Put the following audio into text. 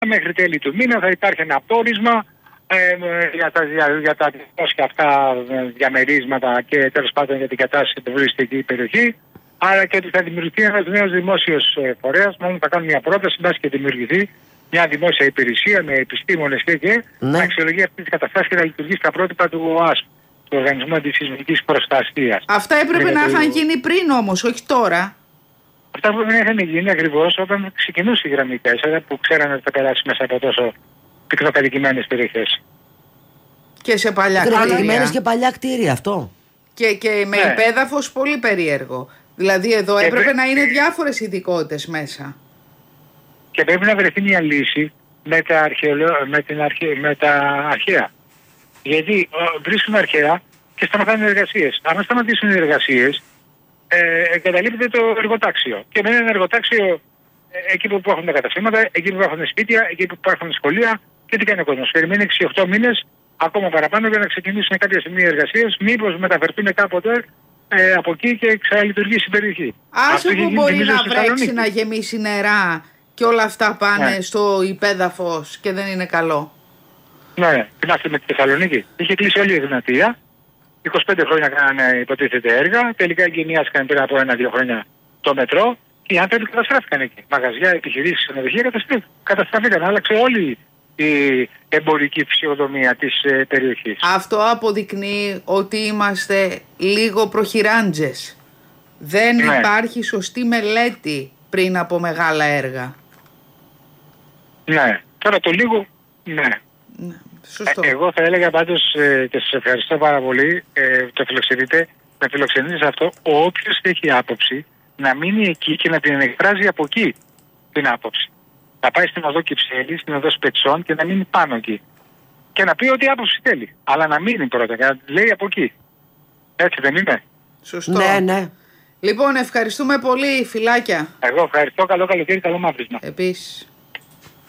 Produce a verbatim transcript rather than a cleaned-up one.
μέχρι τέλη του μήνα θα υπάρχει ένα πόρισμα ε, για τα, για, για τα δημόσια αυτά διαμερίσματα και τέλος πάντων για την κατάσταση στην τουριστική περιοχή. Άρα και ότι θα δημιουργηθεί ένας νέος δημόσιος φορέας, μάλλον θα κάνουν μια πρόταση, μπας και δημιουργηθεί μια δημόσια υπηρεσία με επιστήμονες και, και ναι. να αξιολογεί αυτή τη κατάσταση και να λειτουργήσει στα πρότυπα του ΟΑΣΠ, του Οργανισμού Αντισυσμικής Προστασίας. Αυτά έπρεπε να είχαν γίνει πριν όμως, όχι τώρα. Αυτά που δεν είχαν γίνει ακριβώς όταν ξεκινούσε η γραμμή τέσσερα, που ξέρανε ότι θα περάσει μέσα από τόσο πυκνοκατοικημένες περιοχές. Και σε παλιά κτίρια. Πυκνοκατοικημένες και παλιά κτίρια, αυτό. Και, και με ναι. υπέδαφος πολύ περίεργο. Δηλαδή εδώ και έπρεπε βρε... να είναι διάφορες ειδικότητες μέσα. Και πρέπει να βρεθεί μια λύση με τα, αρχαιολο... με την αρχε... με τα αρχαία. Γιατί βρίσκουν αρχαία και σταματάνε εργασίες. Αν σταματήσουν οι εργασίες, ε, εγκαταλείπεται το εργοτάξιο. Και με ένα εργοτάξιο ε, εκεί που έχουν τα καταστήματα, εκεί που έχουν σπίτια, εκεί που υπάρχουν σχολεία, και τι κάνει ο κόσμος. Περιμένει έξι οχτώ μήνες, ακόμα παραπάνω, για να ξεκινήσουν κάποια στιγμή εργασίες, μήπως μεταφερθούν κάποτε ε, από εκεί και ξαναλειτουργήσει η περιοχή. Άσε που μπορεί να βρέξει, να γεμίσει νερά και όλα αυτά πάνε ναι. στο υπέδαφος και δεν είναι καλό. Ναι, θυμάστε με τη Θεσσαλονίκη. Είχε κλείσει όλη η Εγνατία. είκοσι πέντε χρόνια κάνανε υποτίθεται έργα. Τελικά εγκαινιάστηκαν πριν από ένα-δύο χρόνια το μετρό. Και οι άνθρωποι καταστράφηκαν εκεί. Μαγαζιά, επιχειρήσεις, ξενοδοχεία καταστράφηκαν. Άλλαξε όλη η εμπορική φυσιογνωμία της ε, περιοχής. Αυτό αποδεικνύει ότι είμαστε λίγο προχειράντζες. Δεν ναι. υπάρχει σωστή μελέτη πριν από μεγάλα έργα. Ναι. Τώρα το λίγο, ναι. ναι. Σωστό. Ε, εγώ θα έλεγα πάντως ε, και σας ευχαριστώ πάρα πολύ, ε, το φιλοξενείτε, να φιλοξενείτε σε αυτό, όποιος έχει άποψη να μείνει εκεί και να την εκφράζει από εκεί την άποψη. Να πάει στην οδό Κυψέλη, στην οδό Σπετσών και να μείνει πάνω εκεί. Και να πει ό,τι άποψη θέλει. Αλλά να μείνει πρώτα και να λέει από εκεί. Έτσι δεν είναι? Σωστό. Ναι, ναι. Λοιπόν, ευχαριστούμε πολύ, φιλάκια. Εγώ ευχαριστώ. Καλό καλοκαίρι, καλό μαύρισμα. Επίσης.